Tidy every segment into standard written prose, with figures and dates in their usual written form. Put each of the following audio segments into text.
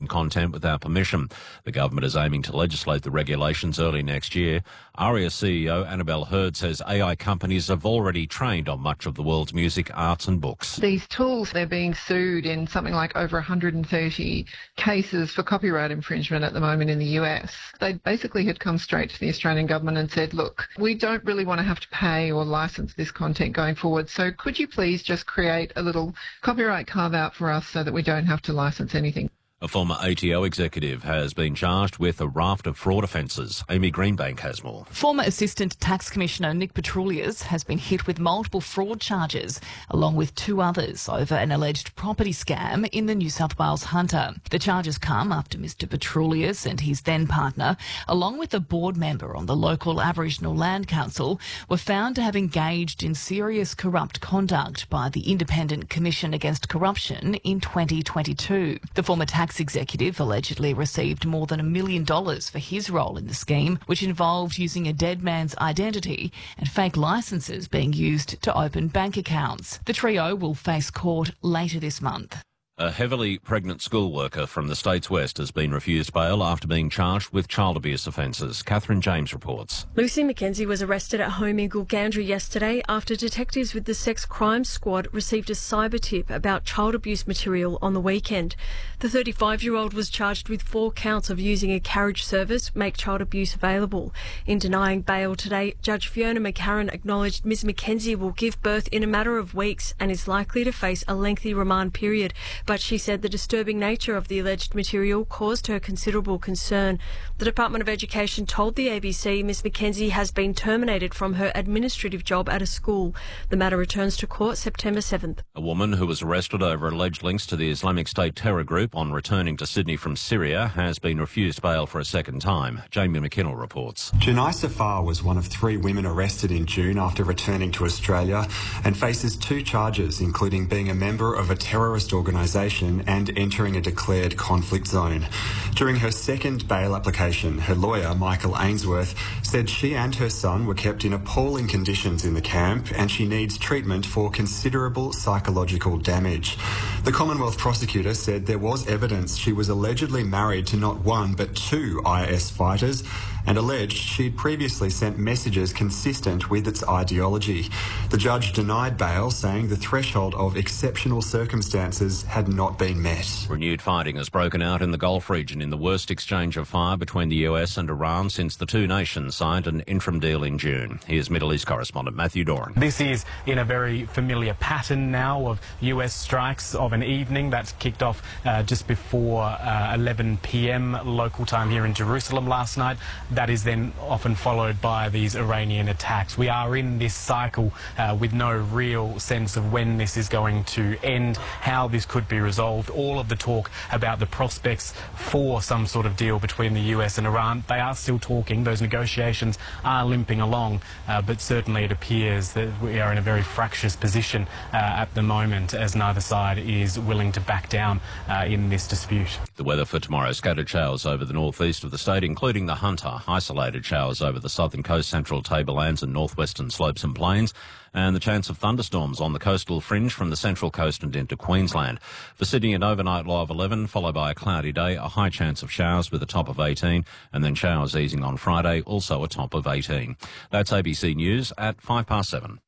content without permission. The government is aiming to legislate the regulations early next year. ARIA CEO Annabelle Hurd says AI companies have already trained on much of the world's music, arts and books. These tools, they're being sued in something like over 130 cases for copyright infringement at the moment in the US. They basically had come straight to the Australian government and said, look, we don't really want to have to pay or license this content going forward, so could you please just create a little copyright carve-out for us so that we don't have to license anything. A former ATO executive has been charged with a raft of fraud offences. Amy Greenbank has more. Former Assistant Tax Commissioner Nick Petroulias has been hit with multiple fraud charges, along with two others, over an alleged property scam in the New South Wales Hunter. The charges come after Mr Petroulias and his then partner, along with a board member on the local Aboriginal Land Council, were found to have engaged in serious corrupt conduct by the Independent Commission Against Corruption in 2022. The former tax executive allegedly received more than $1 million for his role in the scheme, which involved using a dead man's identity and fake licences being used to open bank accounts. The trio will face court later this month. A heavily pregnant school worker from the state's west has been refused bail after being charged with child abuse offences. Catherine James reports. Lucy McKenzie was arrested at home in Gulgandra yesterday after detectives with the Sex Crimes Squad received a cyber tip about child abuse material on the weekend. The 35-year-old was charged with 4 counts of using a carriage service make child abuse available. In denying bail today, Judge Fiona McCarran acknowledged Ms McKenzie will give birth in a matter of weeks and is likely to face a lengthy remand period. But she said the disturbing nature of the alleged material caused her considerable concern. The Department of Education told the ABC Ms McKenzie has been terminated from her administrative job at a school. The matter returns to court September 7th. A woman who was arrested over alleged links to the Islamic State terror group on returning to Sydney from Syria has been refused bail for a second time. Jamie McKinnell reports. Janai Safar was one of 3 women arrested in June after returning to Australia and faces 2 charges, including being a member of a terrorist organisation and entering a declared conflict zone. During her second bail application, her lawyer, Michael Ainsworth, said she and her son were kept in appalling conditions in the camp and she needs treatment for considerable psychological damage. The Commonwealth prosecutor said there was evidence she was allegedly married to not 1 but 2 IS fighters and alleged she'd previously sent messages consistent with its ideology. The judge denied bail, saying the threshold of exceptional circumstances had not been met. Renewed fighting has broken out in the Gulf region in the worst exchange of fire between the US and Iran since the two nations signed an interim deal in June. Here's Middle East correspondent Matthew Doran. This is in a very familiar pattern now of US strikes of an evening that kicked off just before 11 p.m. local time here in Jerusalem last night. That is then often followed by these Iranian attacks. We are in this cycle with no real sense of when this is going to end, how this could be resolved. All of the talk about the prospects for some sort of deal between the US and Iran, they are still talking. Those negotiations are limping along, but certainly it appears that we are in a very fractious position at the moment as neither side is willing to back down in this dispute. The weather for tomorrow: scattered showers over the northeast of the state, including the Hunter. Isolated showers over the southern coast, central tablelands and northwestern slopes and plains, and the chance of thunderstorms on the coastal fringe from the central coast and into Queensland. For Sydney, an overnight low of 11, followed by a cloudy day, a high chance of showers with a top of 18, and then showers easing on Friday, also a top of 18. That's ABC News at 7:05.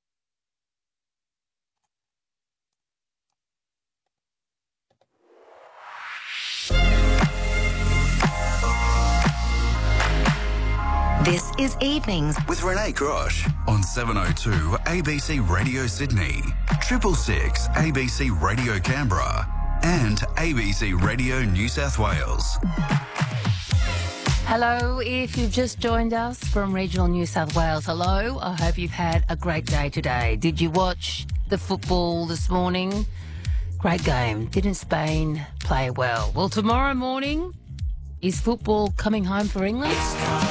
This is Evenings with Renee Grosh on 702 ABC Radio Sydney, 666 ABC Radio Canberra and ABC Radio New South Wales. Hello, if you've just joined us from regional New South Wales, hello. I hope you've had a great day today. Did you watch the football this morning? Great game. Didn't Spain play well? Well, tomorrow morning, is football coming home for England?